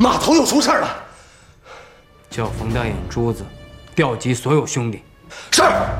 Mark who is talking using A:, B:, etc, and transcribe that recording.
A: 码头又出事了，
B: 叫冯大眼珠子调集所有兄弟。
A: 是。